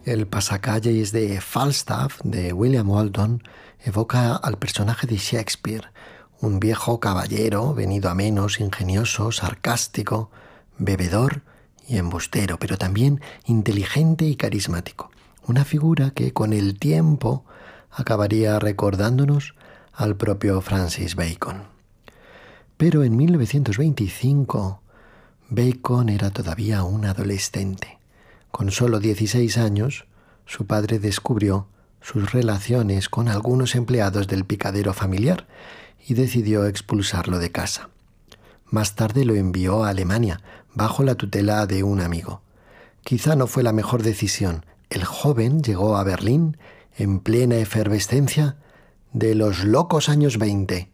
El pasacalles de Falstaff, de William Walton, evoca al personaje de Shakespeare, un viejo caballero venido a menos, ingenioso, sarcástico, bebedor y embustero, pero también inteligente y carismático. Una figura que con el tiempo acabaría recordándonos al propio Francis Bacon. Pero en 1925, Bacon era todavía un adolescente. Con solo 16 años, su padre descubrió sus relaciones con algunos empleados del picadero familiar y decidió expulsarlo de casa. Más tarde lo envió a Alemania, bajo la tutela de un amigo. Quizá no fue la mejor decisión. El joven llegó a Berlín en plena efervescencia de los locos años 20